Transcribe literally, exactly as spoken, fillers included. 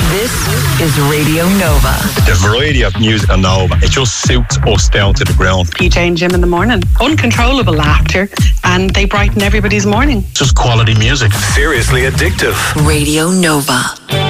This is Radio Nova. The variety of music on Nova, it just suits us down to the ground. P J and Jim in the morning. Uncontrollable laughter, and they brighten everybody's morning. Just quality music. Seriously addictive. Radio Nova.